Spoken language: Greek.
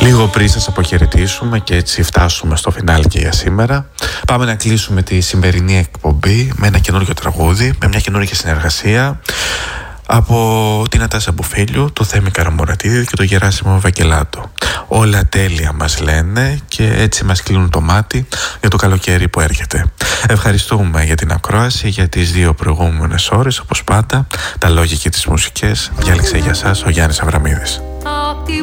Λίγο πριν σας αποχαιρετήσουμε και έτσι φτάσουμε στο φινάλι και για σήμερα, πάμε να κλείσουμε τη σημερινή εκπομπή με ένα καινούργιο τραγούδι, με μια καινούργια συνεργασία από την Νατάσα Μπουφίλιου, το Θέμη Καραμουρατίδη και το Γεράσιμο Βαγγελάτο. Όλα τέλεια μας λένε και έτσι μας κλείνουν το μάτι για το καλοκαίρι που έρχεται. Ευχαριστούμε για την ακρόαση, για τις 2 προηγούμενες ώρες. Όπως πάντα, τα λόγια και τις μουσικές διάλεξε για σας ο Γιάννης Αβραμίδης.